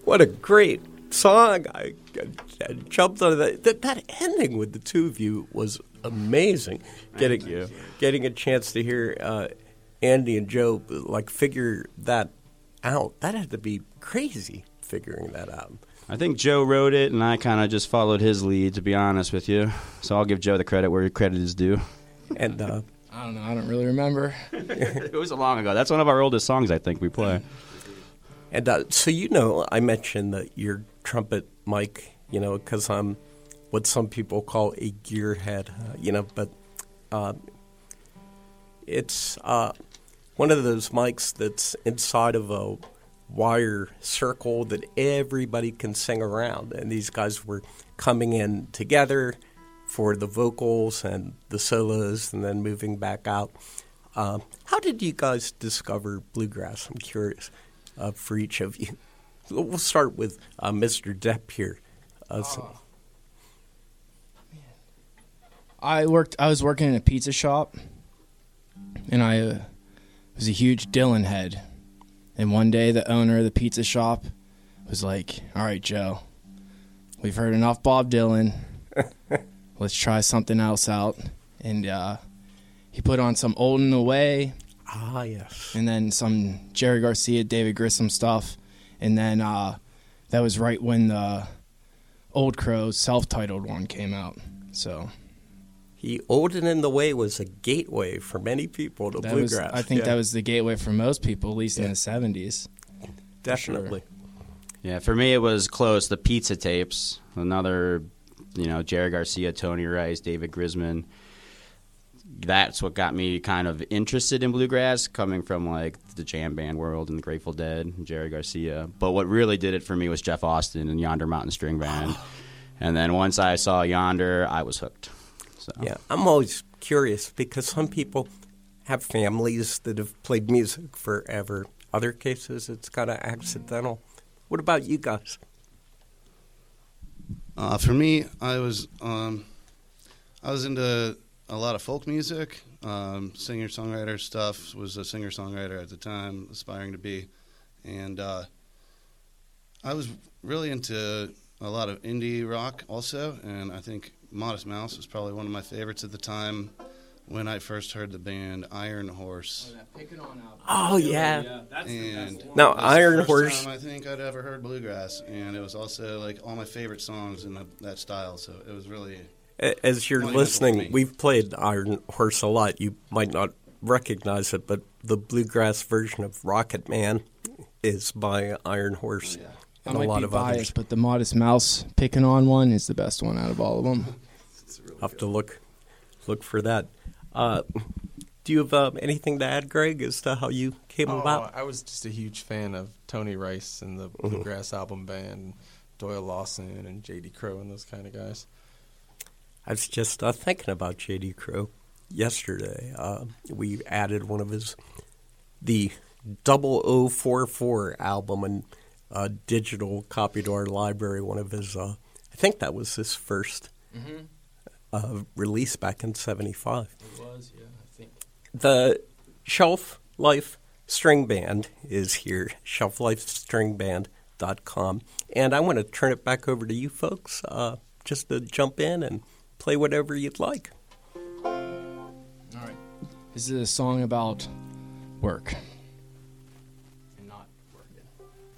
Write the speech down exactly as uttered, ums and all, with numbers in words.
What a great song. I, I jumped on that. that. That ending with the two of you was amazing. Getting, you. getting a chance to hear uh, Andy and Joe like figure that out. That had to be crazy figuring that out. I think Joe wrote it, and I kind of just followed his lead, to be honest with you. So I'll give Joe the credit where credit is due. And uh, I don't know. I don't really remember. It was a long ago. That's one of our oldest songs, I think, we play. And uh, so, you know, I mentioned that your trumpet, Mike, you know, because I'm what some people call a gearhead, uh, you know, but uh, it's uh, one of those mics that's inside of a wire circle that everybody can sing around. And these guys were coming in together for the vocals and the solos and then moving back out. Uh, how did you guys discover bluegrass? I'm curious. Uh, for each of you. We'll start with uh, Mister Depp here. Uh, so. I worked. I was working in a pizza shop, and I uh, was a huge Dylan head. And one day, the owner of the pizza shop was like, "All right, Joe, we've heard enough Bob Dylan. Let's try something else out." And uh, he put on some Old and Away. Ah, yes. And then some Jerry Garcia, David Grissom stuff. And then uh, that was right when the Old Crow's self-titled one came out. So he Old and in the Way was a gateway for many people to that bluegrass. Was, I think yeah. that was the gateway for most people, at least yeah. in the seventies. Definitely. Sure. Yeah, for me it was close. The Pizza Tapes, another, you know, Jerry Garcia, Tony Rice, David Grisman. That's what got me kind of interested in bluegrass, coming from like the jam band world and the Grateful Dead and Jerry Garcia. But what really did it for me was Jeff Austin and Yonder Mountain String Band. And then once I saw Yonder, I was hooked. So. Yeah, I'm always curious because some people have families that have played music forever. Other cases, it's kind of accidental. What about you guys? Uh, for me, I was um, I was into a lot of folk music, um, singer-songwriter stuff. Was a singer-songwriter at the time, aspiring to be. And uh, I was really into a lot of indie rock also, and I think Modest Mouse was probably one of my favorites at the time when I first heard the band Iron Horse. Oh, that Pick It On album. Oh, yeah. yeah that's and the best one. Now, it was Iron the first Horse. time I think I'd ever heard bluegrass, and it was also like all my favorite songs in the, that style, so it was really... As you're Monumental for me. listening, we've played Iron Horse a lot. You might not recognize it, but the bluegrass version of Rocket Man is by Iron Horse. Yeah. I And might a lot be of biased, others. but the Modest Mouse Picking On one is the best one out of all of them. Really I'll have to look look for that. Uh, do you have uh, anything to add, Greg, as to how you came Oh, about? I was just a huge fan of Tony Rice and the Bluegrass Album Band, Doyle Lawson and J D Crowe and those kind of guys. I was just uh, thinking about J D Crowe yesterday. Uh, we added one of his, the double oh four four album and uh, digital copy to our library. One of his, uh, I think that was his first Mm-hmm. uh, release back in seventy-five. It was, yeah, I think. The Shelf Life String Band is here, shelf life string band dot com. And I want to turn it back over to you folks uh, just to jump in and play whatever you'd like. All right. This is a song about work.